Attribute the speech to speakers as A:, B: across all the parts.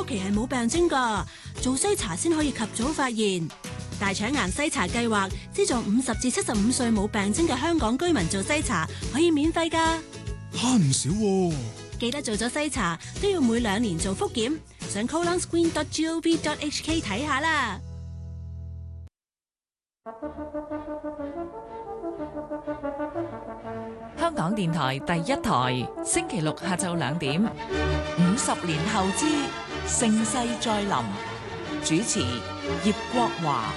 A: 期係冇病徵㗎，做篩查先可以及早發現。大腸癌篩查計劃資助50至75歲冇病徵嘅香港居民做篩查，可以免費㗎。
B: 慳唔少喎。
A: 記得做咗篩查都要每2年做複檢，上 colonscreen.gov.hk 睇下啦。
C: 香港電台第一台，星期六下晝2點，50年後之盛世再臨，主持葉國華。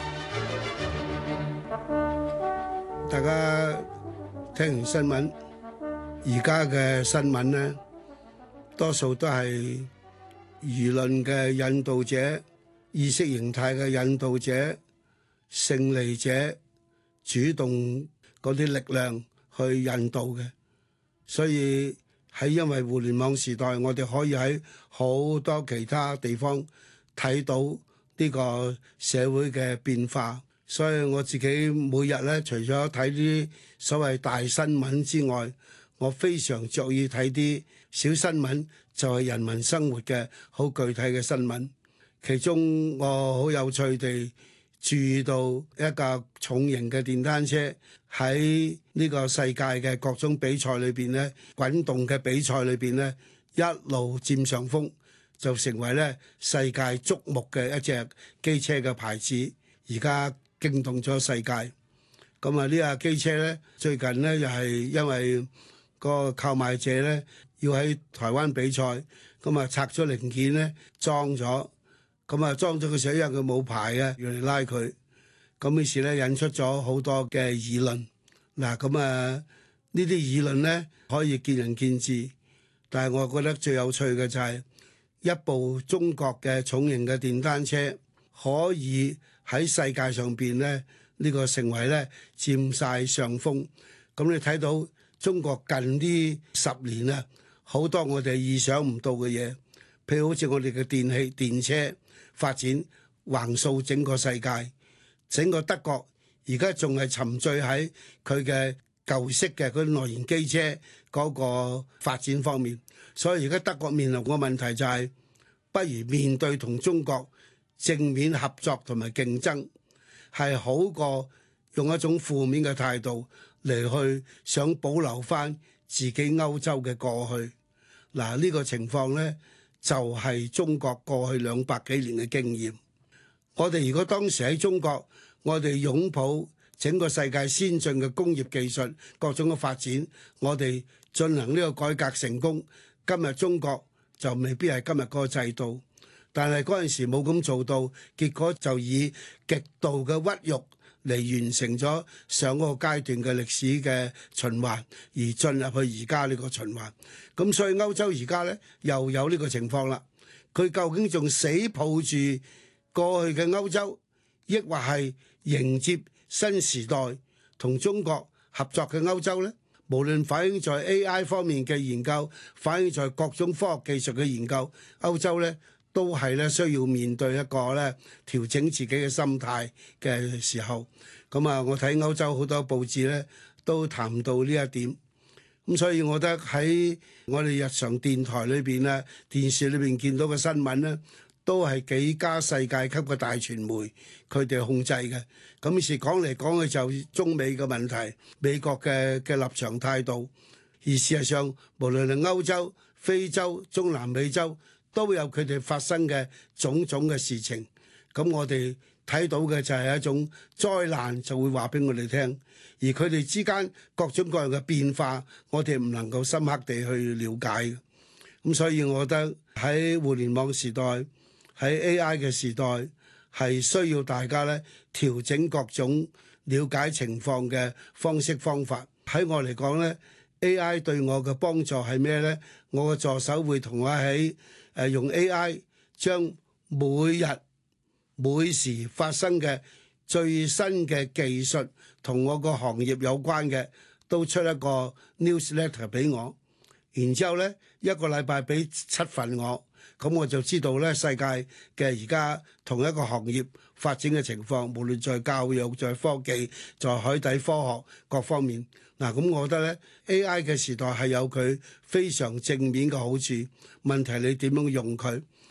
D: 大家聽完新聞，而家嘅新聞呢，多數都係輿論嘅引導者、意識形態嘅引導者、勝利者主動嗰啲力量去引導嘅，所以喺因為互聯網時代，我哋可以喺好多其他地方睇到呢個社會嘅變化。所以我自己每日咧，除咗睇啲所謂大新聞之外，我非常着意睇啲小新聞，就係人民生活嘅好具體嘅新聞。其中我好有趣地注意到一架重型嘅電單車喺呢個世界嘅各種比賽裏邊咧，滾動嘅比賽裏邊咧，一路佔上風，就成為咧世界矚目嘅一隻機車嘅牌子，而家驚動咗世界。咁啊，呢架機車咧，最近咧又係因為個購買者咧要喺台灣比賽，咁啊拆咗零件咧裝咗，咁啊裝咗嘅時候因為佢冇牌嘅，要嚟拉佢，咁於是咧引出咗好多嘅議論。嗱，咁啊呢啲議論咧可以見仁見智，但係我覺得最有趣嘅就係一部中國嘅重型嘅電單車可以喺世界上邊咧呢個成為咧佔晒上風。咁你睇到中國近呢10年啊，好多我哋意想唔到嘅嘢，譬如好似我哋嘅電車發展橫掃整個世界，整個德國而家仲係沉醉喺佢嘅舊式嘅嗰啲內燃機車嗰個發展方面，所以而家德國面臨個問題就係，不如面對同中國正面合作同埋競爭，係好過用一種負面嘅態度嚟去想保留翻自己歐洲嘅過去。嗱，呢個情況呢，就係中國過去200幾年嘅經驗。我哋如果當時喺中國，我哋擁抱整個世界先進嘅工業技術各種嘅發展，我哋進行呢個改革成功，今日中國就未必係今日嗰個制度。但係嗰陣時冇咁做到，結果就以極度嘅屈辱嚟完成咗上嗰個階段嘅歷史嘅循環，而進入去而家呢個循環。咁所以歐洲而家呢，又有呢個情況啦。佢究竟仲死抱住過去嘅歐洲，抑或係迎接新時代同中國合作嘅歐洲呢？無論反映在 AI 方面嘅研究，反映在各種科學技術嘅研究，歐洲呢都係咧需要面對一個咧調整自己嘅心態嘅時候。咁啊，我睇歐洲好多報紙咧都談到呢一點。咁所以我覺得喺我哋日常電台裏邊咧、電視裏邊見到嘅新聞咧，都係幾家世界級嘅大傳媒佢哋控制嘅。咁於是講嚟講去就中美嘅問題、美國嘅立場態度。而事實上，無論係歐洲、非洲、中南美洲，都有佢哋發生嘅種種嘅事情。咁我哋睇到嘅就係一種災難，就會話俾我哋聽。而佢哋之間各種各樣嘅變化，我哋唔能夠深刻地去了解。咁所以我覺得喺互聯網時代，喺 AI 嘅時代，係需要大家咧調整各種了解情況嘅方式方法。喺我嚟講咧，AI 對我嘅幫助係咩咧？我嘅助手會同我喺用 AI 將每日每時發生嘅最新嘅技術同我個行業有關嘅，都出一個 newsletter 俾我。然之後咧，一個禮拜俾7份我，咁我就知道咧世界嘅而家同一個行業發展嘅情況，無論在教育、在科技、在海底科學各方面。嗱，咁我覺得咧 AI 嘅時代係有佢非常正面嘅好處，問題你點樣用佢？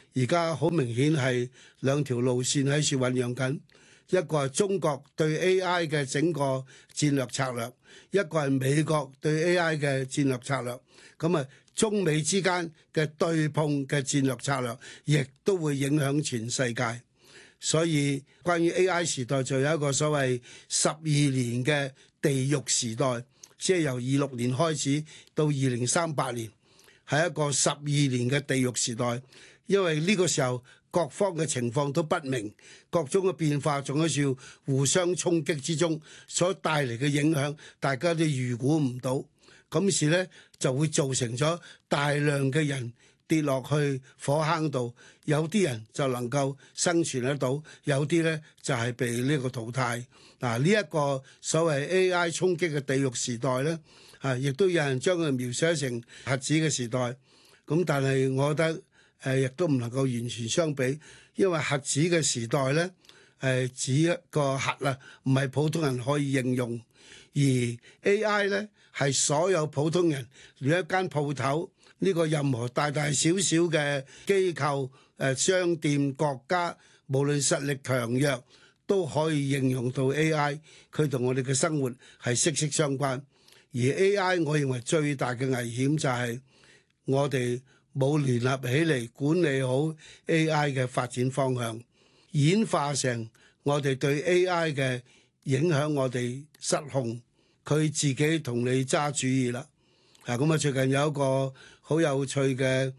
D: 而家好明顯係兩條路線喺處醖釀緊，一個係中國對 AI 嘅整個戰略策略，一個係美國對 AI 嘅戰略策略。咁啊，中美之間嘅對碰嘅戰略策略，亦都會影響全世界。所以關於 AI 時代，就有一個所謂12年嘅地獄時代，即係由26年開始到2038年，係一個12年嘅地獄時代。因為呢個時候各方嘅情況都不明，各種嘅變化仲喺度互相衝擊之中，所帶嚟嘅影響，大家都預估唔到。咁時呢，就會造成咗大量嘅人跌落去火坑度，有啲人就能夠生存得到，有啲呢就係被呢個淘汰。嗱，呢一個所謂 AI 衝擊嘅地獄時代呢，亦都有人將佢描寫成核子嘅時代。咁但係我覺得亦都唔能夠完全相比，因為核子嘅時代呢，指一個核啊，唔係普通人可以應用，而 AI 呢，係所有普通人，連一間鋪頭，呢個任何大大小小嘅機構、商店、國家，無論實力強弱，都可以應用到 AI。佢同我哋嘅生活係息息相關。而 AI，我認為最大嘅危險就係我哋冇聯合起嚟管理好 AI 嘅發展方向，演化成我哋對 AI 嘅影響，我哋失控。佢自己同你揸主意啦，咁啊最近有一個好有趣嘅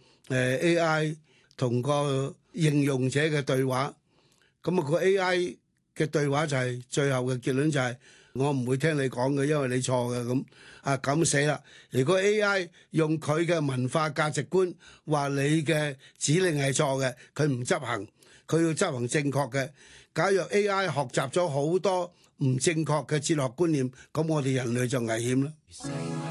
D: AI 同個應用者嘅對話，咁啊個 AI 嘅對話就係最後嘅結論就係我唔會聽你講嘅，因為你錯嘅。咁死啦！如果 AI 用佢嘅文化價值觀話你嘅指令係錯嘅，佢唔執行，佢要執行正確嘅。假如 AI 學習咗好多唔正確嘅哲學觀念，咁我哋人類就危險啦。